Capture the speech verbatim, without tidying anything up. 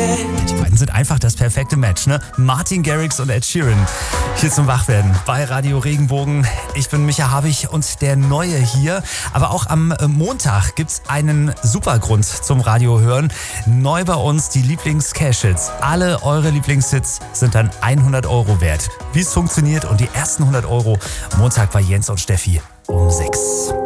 Die beiden sind einfach das perfekte Match, ne? Martin Garrix und Ed Sheeran. Hier zum Wachwerden bei Radio Regenbogen. Ich bin Micha Habich und der Neue hier. Aber auch am Montag gibt's einen super Grund zum Radio hören. Neu bei uns die Lieblings-Cash-Hits. Alle eure Lieblingshits sind dann hundert Euro wert. Wie es funktioniert und die ersten hundert Euro Montag bei Jens und Steffi um sechs.